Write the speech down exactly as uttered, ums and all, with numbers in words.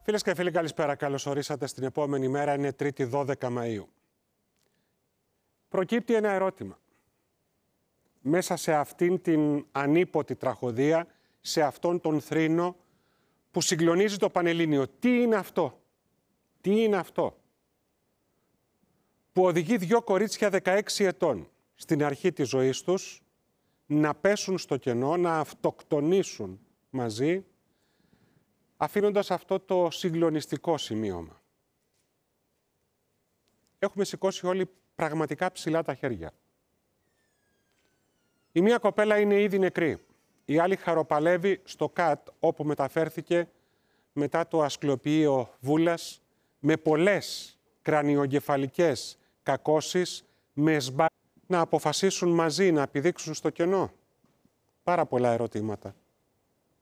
Φίλες και φίλοι, καλησπέρα. Καλώς ορίσατε στην επόμενη μέρα. Είναι Τρίτη δώδεκα Μαΐου. Προκύπτει ένα ερώτημα. Μέσα σε αυτήν την ανίποτη τραγωδία, σε αυτόν τον θρήνο που συγκλονίζει το Πανελλήνιο. Τι είναι αυτό? Τι είναι αυτό που οδηγεί δύο κορίτσια δεκαέξι ετών στην αρχή της ζωής τους να πέσουν στο κενό, να αυτοκτονήσουν μαζί, αφήνοντας αυτό το συγκλονιστικό σημείωμα? Έχουμε σηκώσει όλοι πραγματικά ψηλά τα χέρια. Η μία κοπέλα είναι ήδη νεκρή. Η άλλη χαροπαλεύει στο ΚΑΤ, όπου μεταφέρθηκε μετά το ασκλοποιείο Βούλας, με πολλές κρανιογκεφαλικές κακώσεις, με σμπά... να αποφασίσουν μαζί να πηδήξουν στο κενό. Πάρα πολλά ερωτήματα.